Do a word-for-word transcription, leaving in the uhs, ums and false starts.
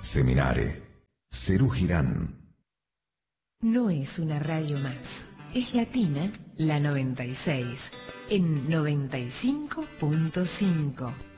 Seminare. Serú Girán. No es una radio más. Es Latina, la noventa y seis, en noventa y cinco punto cinco.